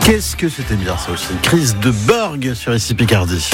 Qu'est-ce que c'était bien ça aussi. Chris de Borg sur ici Picardie.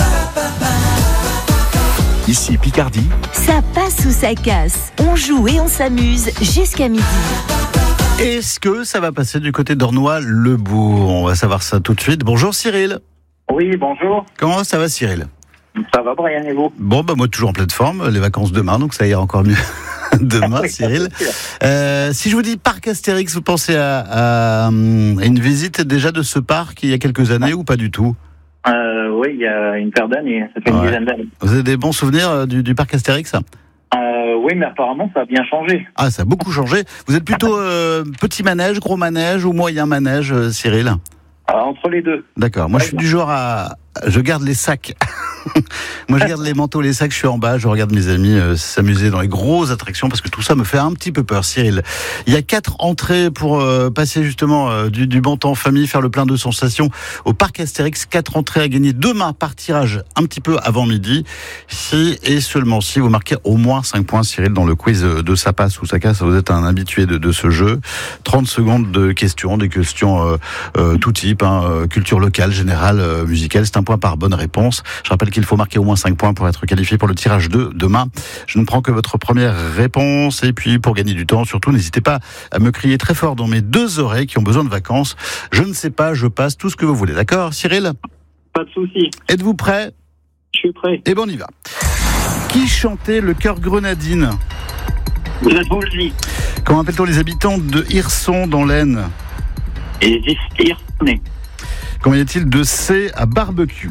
Ici Picardie. Ça passe ou ça casse. On joue et on s'amuse jusqu'à midi. Est-ce que ça va passer du côté d'Ornois-le-Bourg? On va savoir ça tout de suite. Bonjour Cyril. Oui, bonjour. Comment ça va Cyril? Ça va, Brian, et vous? Bon, moi toujours en pleine forme. Les vacances demain, donc ça ira encore mieux demain, Oui, Cyril. Si je vous dis parc Astérix, vous pensez à une visite déjà de ce parc il y a quelques années ou pas du tout? Oui, il y a une paire d'années, ça fait une dizaine d'années. Vous avez des bons souvenirs du parc Astérix? Oui, mais apparemment, ça a bien changé. Ah, ça a beaucoup changé. Vous êtes plutôt petit manège, gros manège ou moyen manège, Cyril? Entre les deux. D'accord. Moi, je suis du genre à... Je garde les sacs. Moi, je garde les manteaux, les sacs, je suis en bas, je regarde mes amis s'amuser dans les grosses attractions parce que tout ça me fait un petit peu peur, Cyril. Il y a 4 entrées pour passer justement du bon temps en famille, faire le plein de sensations au parc Astérix. 4 entrées à gagner demain par tirage un petit peu avant midi. Si et seulement si vous marquez au moins 5 points, Cyril, dans le quiz de Ça passe ou ça casse. Vous êtes un habitué de ce jeu. 30 secondes de questions, des questions tout type, culture locale, générale, musicale. C'est un point par bonne réponse. Je rappelle qu'il faut marquer au moins 5 points pour être qualifié pour le tirage de demain. Je ne prends que votre première réponse. Et puis, pour gagner du temps, surtout, n'hésitez pas à me crier très fort dans mes 2 oreilles qui ont besoin de vacances. Je ne sais pas, je passe, tout ce que vous voulez. D'accord, Cyril? Pas de souci. Êtes-vous prêt? Je suis prêt. Eh ben, on y va. Qui chantait le chœur Grenadine? Vous êtes Woolsey. Comment appelle-t-on les habitants de Hirson dans l'Aisne? Et Hirson. Combien y a-t-il de C à barbecue?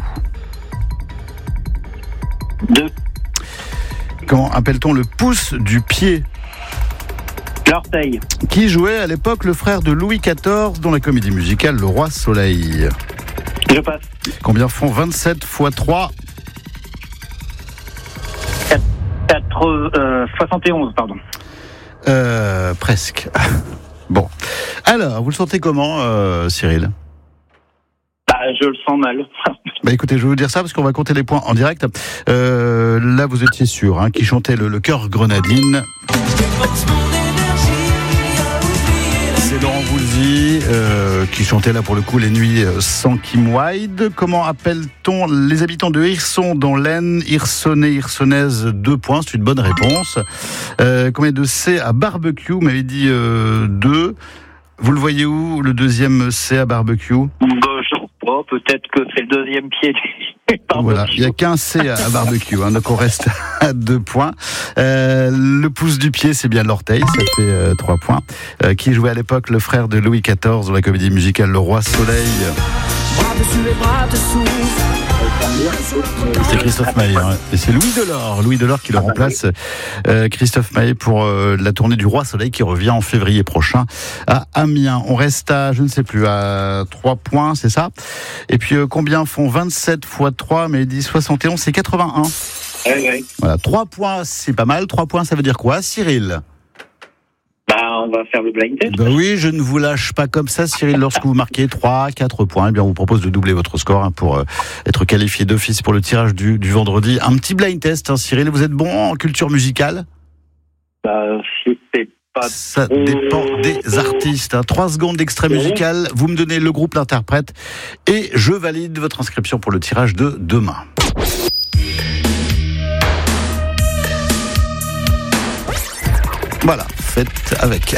2. Comment appelle-t-on le pouce du pied? L'orteil. Qui jouait à l'époque le frère de Louis XIV dans la comédie musicale Le Roi Soleil? Je passe. Combien font 27 x 3? 71, pardon. Presque. Bon. Alors, vous le sentez comment, Cyril? Je le sens mal. Écoutez, je vais vous dire ça parce qu'on va compter les points en direct. Là, vous étiez sûr, qui chantait le chœur Grenadine. C'est Laurent Voulzy qui chantait là pour le coup Les Nuits sans Kim Wilde. Comment appelle-t-on les habitants de Hirson dans l'Aisne? Hirsonnais, Hirsonnaise, 2 points, c'est une bonne réponse. Combien de C à barbecue? Vous m'avez dit 2. Vous le voyez où, le deuxième C à barbecue? Peut-être que c'est le deuxième pied. Voilà, il n'y a qu'un C à barbecue, donc on reste à 2 points. Le pouce du pied, c'est bien l'orteil, ça fait 3 points. Qui jouait à l'époque le frère de Louis XIV dans la comédie musicale Le Roi Soleil? C'est Christophe Maé, et c'est Louis Delort qui le remplace. Christophe Maé pour la tournée du Roi Soleil qui revient en février prochain à Amiens. On reste à, je ne sais plus, à 3 points, c'est ça? Et puis combien font 27 x 3, mais il dit 71, c'est 81. Oui. Voilà, 3 points, c'est pas mal. 3 points, ça veut dire quoi, Cyril? On va faire le blind test. Oui, je ne vous lâche pas comme ça, Cyril. Lorsque vous marquez 3, 4 points, eh bien, on vous propose de doubler votre score pour être qualifié d'office pour le tirage du vendredi. Un petit blind test, Cyril. Vous êtes bon en culture musicale? Je sais pas. Ça dépend des artistes. 3 secondes d'extrait musical. Vous me donnez le groupe, l'interprète, et je valide votre inscription pour le tirage de demain. Voilà, faites avec.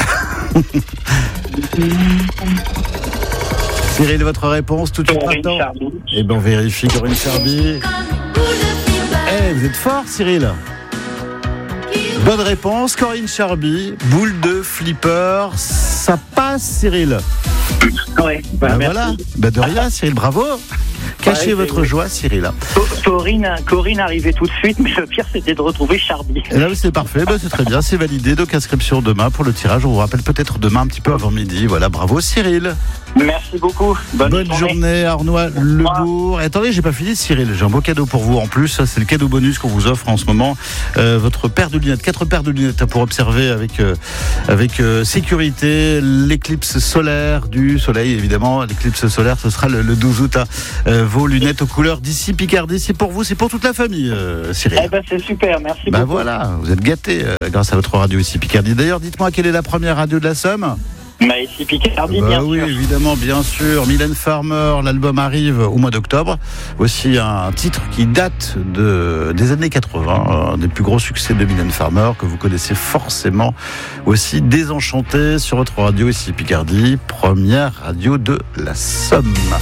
Cyril, votre réponse tout de suite maintenant. Eh bien, on vérifie. Corinne Charby. Vous êtes fort, Cyril. Bonne réponse, Corinne Charby. Boule de flipper. Ça passe, Cyril. Ouais, voilà. De rien, Cyril, bravo. Cachez votre joie, Cyril. Corinne arrivait tout de suite, mais le pire c'était de retrouver Charby. Et là, c'est parfait, c'est très bien, c'est validé. Donc inscription demain pour le tirage. On vous rappelle peut-être demain un petit peu avant midi. Voilà, bravo Cyril. Merci beaucoup. Bonne journée, Ornois-le-Bourg. Attendez, j'ai pas fini, Cyril. J'ai un beau cadeau pour vous en plus. Ça, c'est le cadeau bonus qu'on vous offre en ce moment. Votre paire de lunettes, 4 paires de lunettes pour observer avec sécurité l'éclipse solaire du soleil. Évidemment, l'éclipse solaire, ce sera le 12 août. Vos lunettes aux couleurs d'ici Picardie, c'est pour vous, c'est pour toute la famille, Cyril. C'est super, merci beaucoup. Voilà, vous êtes gâtés grâce à votre radio ici Picardie. D'ailleurs, dites-moi, quelle est la première radio de la Somme? ici Picardie, bien oui, sûr. évidemment, bien sûr. Mylène Farmer, l'album arrive au mois d'octobre. Aussi un titre qui date des années 80, un des plus gros succès de Mylène Farmer que vous connaissez forcément aussi. Désenchanté sur votre radio ici Picardie, première radio de la Somme.